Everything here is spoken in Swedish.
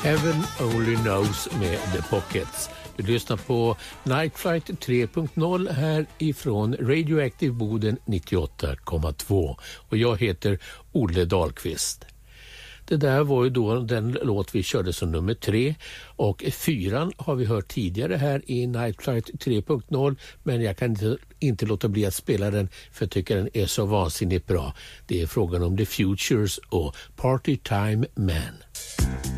Heaven Only Knows med The Pockets. Du lyssnar på Night Flight 3.0 här ifrån Radioactive Boden 98,2 och jag heter Olle Dahlqvist. Det där var ju då den låt vi körde som nummer 3 och 4 har vi hört tidigare här i Night Flight 3.0, men jag kan inte låta bli att spela den för jag tycker den är så vansinnigt bra. Det är frågan om The Futures och Party Time Man.